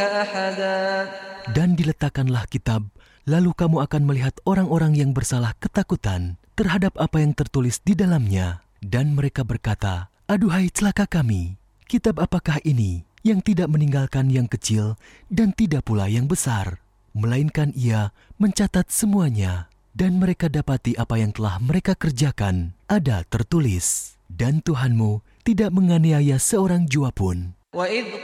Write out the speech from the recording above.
أحدا. Dan diletakkanlah kitab, lalu kamu akan melihat orang-orang yang bersalah ketakutan terhadap apa yang tertulis di dalamnya. Dan mereka berkata, aduhai celaka kami, kitab apakah ini yang tidak meninggalkan yang kecil dan tidak pula yang besar, melainkan ia mencatat semuanya. Dan mereka dapati apa yang telah mereka kerjakan ada tertulis. Dan Tuhanmu tidak menganiaya seorang jua pun. وإذ